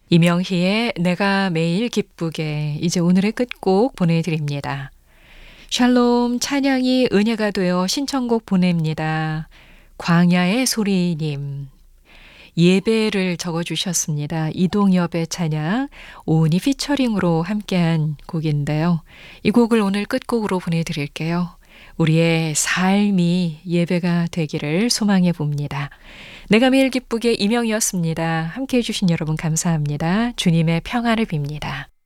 이명희의 내가 매일 기쁘게 이제 오늘의 끝곡 보내드립니다. 샬롬 찬양이 은혜가 되어 신청곡 보냅니다. 광야의 소리님. 예배를 적어주셨습니다. 이동엽의 찬양 오은이 피처링으로 함께한 곡인데요. 이 곡을 오늘 끝곡으로 보내드릴게요. 우리의 삶이 예배가 되기를 소망해 봅니다. 내가 매일 기쁘게 이명이었습니다. 함께해 주신 여러분 감사합니다. 주님의 평안을 빕니다.